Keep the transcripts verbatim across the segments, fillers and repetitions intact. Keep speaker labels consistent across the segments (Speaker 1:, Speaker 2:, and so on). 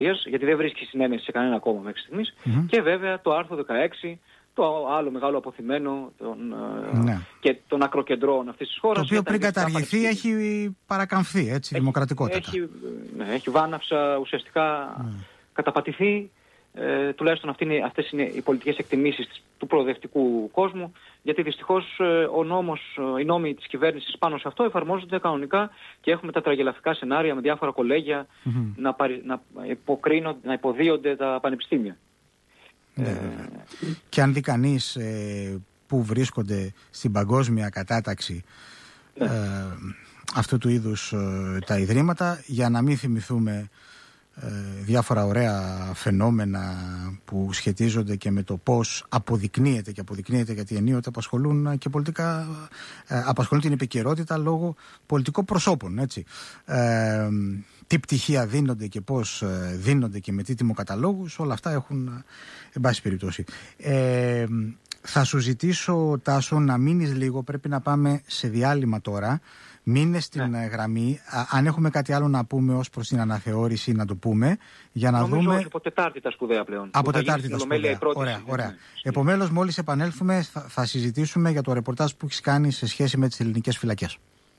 Speaker 1: γιατί δεν βρίσκει συνένεση σε κανένα κόμμα μέχρι στιγμής. Mm-hmm. Και βέβαια το άρθρο δεκαέξι, το άλλο μεγάλο αποθυμένο των, ναι. και των ακροκεντρών αυτής της χώρας.
Speaker 2: Το οποίο πριν καταργηθεί έχει παρακαμφθεί, έτσι, έχει, δημοκρατικότητα.
Speaker 1: Έχει, ναι, έχει βάναυσα ουσιαστικά mm. καταπατηθεί. Ε, τουλάχιστον αυτή είναι, αυτές είναι οι πολιτικές εκτιμήσεις του προοδευτικού κόσμου, γιατί δυστυχώς ε, ο νόμος, οι νόμοι της κυβέρνησης πάνω σε αυτό εφαρμόζονται κανονικά και έχουμε τα τραγελαφικά σενάρια με διάφορα κολέγια mm-hmm. να, παρι, να, να υποδίονται τα πανεπιστήμια.
Speaker 2: Ναι, ε, και αν δει κανείς ε, που βρίσκονται στην παγκόσμια κατάταξη ναι. ε, αυτού του είδους ε, τα ιδρύματα, για να μην θυμηθούμε ε, διάφορα ωραία φαινόμενα που σχετίζονται και με το πώς αποδεικνύεται και αποδεικνύεται, γιατί ενίοτε απασχολούν και πολιτικά, ε, απασχολούν την επικαιρότητα λόγω πολιτικών προσώπων, έτσι. Ε, τι πτυχία δίνονται και πώς δίνονται και με τι τιμοκαταλόγους, όλα αυτά έχουν, εν πάση περιπτώσει. Ε, θα σου ζητήσω, Τάσο, να μείνεις λίγο, πρέπει να πάμε σε διάλειμμα τώρα. Μείνε στην ναι. γραμμή. Α, αν έχουμε κάτι άλλο να πούμε ως προς την αναθεώρηση, να το πούμε, για να
Speaker 1: Νομίζω
Speaker 2: δούμε...
Speaker 1: ότι από Τετάρτη τα σπουδαία πλέον.
Speaker 2: Από Τετάρτη τα σπουδαία. Ωραία, ωραία. Ναι. Επομένως, μόλις επανέλθουμε, θα, θα συζητήσουμε για το ρεπορτάζ που έχεις κάνει σε σχέση με τις ελληνικές φυλακές.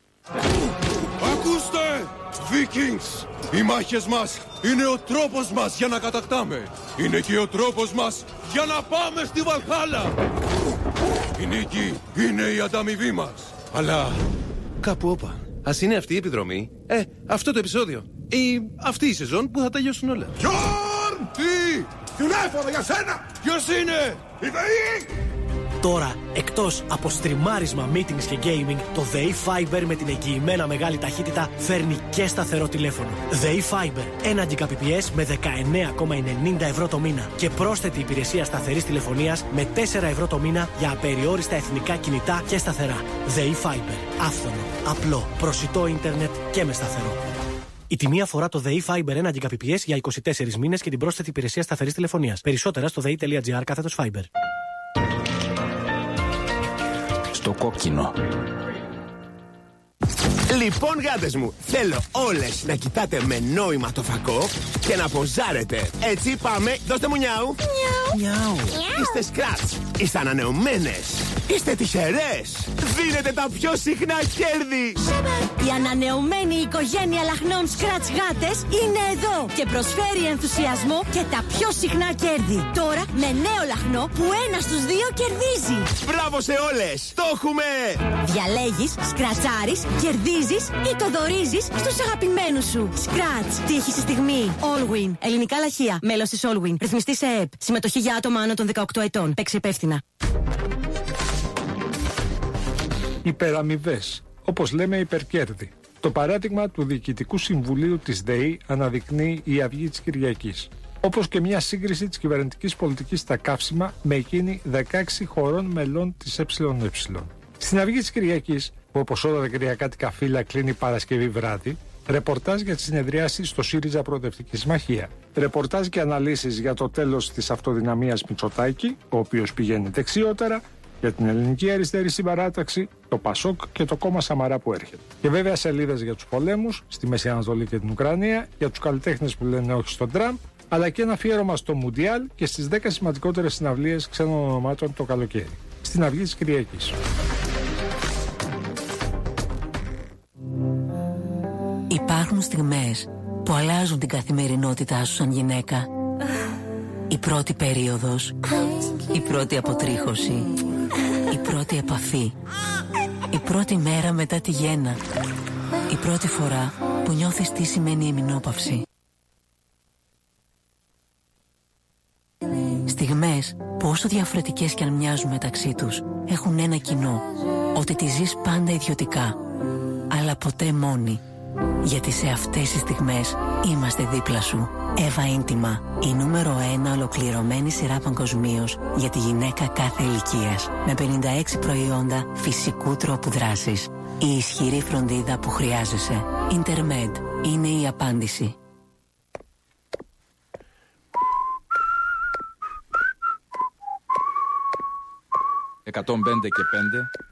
Speaker 3: Ακούστε! Vikings! Οι μάχες μας είναι ο τρόπος μας για να κατακτάμε. Είναι και ο τρόπος μας για να πάμε στη Βαλχάλα. Η νίκη είναι η ανταμοιβή μας. Αλλά κάπου όπα. Ας είναι αυτή η επιδρομή. Ε, αυτό το επεισόδιο. Ή αυτή η σεζόν που θα τελειώσουν όλα. Γιόρν! Τι! Τηλέφωνο για σένα! Ποιος είναι? Η ΔΕΗ!
Speaker 4: Τώρα, εκτός από στριμάρισμα, meetings και gaming, το ΔΕΗ Fiber με την εγγυημένα μεγάλη ταχύτητα φέρνει και σταθερό τηλέφωνο. ΔΕΗ Fiber, ένα Gbps με δεκαεννέα κόμμα ενενήντα ευρώ το μήνα και πρόσθετη υπηρεσία σταθερής τηλεφωνίας με τέσσερα ευρώ το μήνα για απεριόριστα εθνικά κινητά και σταθερά. ΔΕΗ Fiber, άφθονο, απλό, προσιτό ίντερνετ και με σταθερό. Η τιμή αφορά το ΔΕΗ Fiber ένα Gbps για είκοσι τέσσερις μήνες και την πρόσθετη υπηρεσία σταθερής τηλεφωνίας. Περισσότερα στο δei.gr κάθετος Fiber.
Speaker 5: Στο κόκκινο.
Speaker 6: Λοιπόν, γάτες μου, θέλω όλες να κοιτάτε με νόημα το φακό και να ποζάρετε. Έτσι, πάμε, δώστε μου νιάου. Νιάου. Είστε σκράτς, είστε ανανεωμένες, είστε τυχερές. Δίνετε τα πιο συχνά κέρδη.
Speaker 7: Η ανανεωμένη οικογένεια λαχνών σκράτς γάτες είναι εδώ και προσφέρει ενθουσιασμό και τα πιο συχνά κέρδη. Τώρα με νέο λαχνό που ένα στους δύο κερδίζει.
Speaker 6: Μπράβο σε όλες, το έχουμε.
Speaker 7: Διαλέγεις, σκρατσάρεις, κερδίζεις ή το δωρίζεις στους αγαπημένους σου. Σκράτς, τύχη στη στιγμή. Allwin, ελληνικά λαχεία, μέλος της Allwin. Ρυθμιστή σε ΕΕΠ. Συμμετοχή για άτομα άνω των δεκαοκτώ ετών. Παίξε υπεύθυνα.
Speaker 8: Υπεραμοιβές, όπως λέμε υπερκέρδη. Το παράδειγμα του Διοικητικού Συμβουλίου της ΔΕΗ αναδεικνύει η Αυγή της Κυριακής. Όπως και μια σύγκριση της κυβερνητικής πολιτικής στα καύσιμα με εκείνη δεκαέξι χωρών μελών της ΕΕ. Στην Αυγή της Κυριακής, που όπως όλα τα κυριακάτικα φύλλα κλείνει Παρασκευή βράδυ, ρεπορτάζ για τις συνεδριάσεις στο ΣΥΡΙΖΑ Προοδευτική Συμμαχία. Ρεπορτάζ και αναλύσεις για το τέλος της αυτοδυναμίας Μητσοτάκη, ο οποίος πηγαίνει δεξιότερα, για την ελληνική αριστερή συμπαράταξη, το ΠΑΣΟΚ και το κόμμα Σαμαρά που έρχεται. Και βέβαια σελίδες για τους πολέμους στη Μέση Ανατολή και την Ουκρανία, για τους καλλιτέχνες που λένε όχι στον Τραμπ, αλλά και ένα αφιέρωμα στο Μουντιάλ και στις δέκα σημαντικότερες συναυλίες ξένων ονομάτων το καλοκαίρι. Στην Αυγή της Κυριακής.
Speaker 9: Υπάρχουν στιγμές που αλλάζουν την καθημερινότητά σου σαν γυναίκα. Η πρώτη περίοδος, η πρώτη αποτρίχωση, η πρώτη επαφή, η πρώτη μέρα μετά τη γέννα, η πρώτη φορά που νιώθεις τι σημαίνει ημινόπαυση. Στιγμές που όσο διαφορετικές κι αν μοιάζουν μεταξύ τους, έχουν ένα κοινό, ότι τη ζεις πάντα ιδιωτικά, αλλά ποτέ μόνη. Γιατί σε αυτές τις στιγμές είμαστε δίπλα σου. Εύα Ίντιμα, η νούμερο ένα ολοκληρωμένη σειρά παγκοσμίως για τη γυναίκα κάθε ηλικίας. Με πενήντα έξι προϊόντα φυσικού τρόπου δράσης. Η ισχυρή φροντίδα που χρειάζεσαι. Intermed είναι η απάντηση.
Speaker 5: εκατόν πέντε και πέντε